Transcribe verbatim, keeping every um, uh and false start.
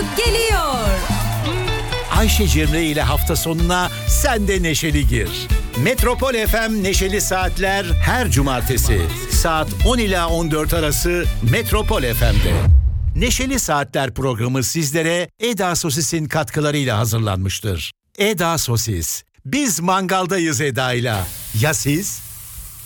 Mesut geliyor. Ayşe Cemre ile hafta sonuna sen de neşeli gir. Metropol F M Neşeli Saatler her cumartesi saat on ila on dört arası Metropol F M'de. Neşeli Saatler programı sizlere Eda Sosis'in katkılarıyla hazırlanmıştır. Eda Sosis. Biz mangaldayız Eda'yla. Ya siz?